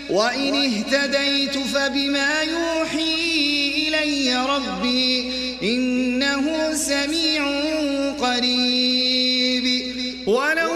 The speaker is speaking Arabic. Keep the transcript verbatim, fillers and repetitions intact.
وإن اهتديت فبما يوحي إلي ربي إنه سميع قريب. ولو